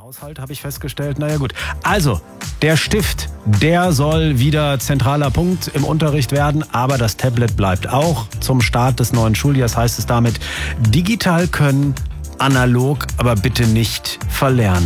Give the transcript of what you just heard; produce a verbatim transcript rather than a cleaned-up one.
Haushalt habe ich festgestellt. Naja gut. Also, der Stift, der soll wieder zentraler Punkt im Unterricht werden, aber das Tablet bleibt auch. Zum Start des neuen Schuljahres heißt es damit, digital können, analog, aber bitte nicht verlernen.